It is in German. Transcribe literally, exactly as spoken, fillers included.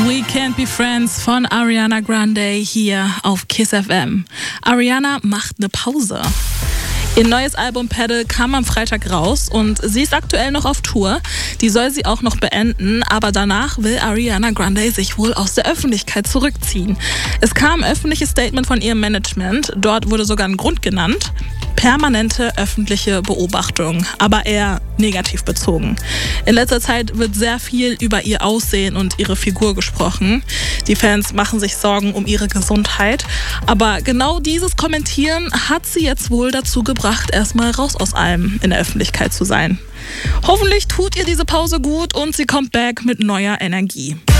We Can't Be Friends von Ariana Grande hier auf Kiss F M. Ariana macht eine Pause. Ihr neues Album Pedal kam am Freitag raus und sie ist aktuell noch auf Tour. Die soll sie auch noch beenden, aber danach will Ariana Grande sich wohl aus der Öffentlichkeit zurückziehen. Es kam ein öffentliches Statement von ihrem Management. Dort wurde sogar ein Grund genannt: permanente öffentliche Beobachtung, aber eher negativ bezogen. In letzter Zeit wird sehr viel über ihr Aussehen und ihre Figur gesprochen. Die Fans machen sich Sorgen um ihre Gesundheit, aber genau dieses Kommentieren hat sie jetzt wohl dazu gebracht, erstmal raus aus allem in der Öffentlichkeit zu sein. Hoffentlich tut ihr diese Pause gut und sie kommt back mit neuer Energie.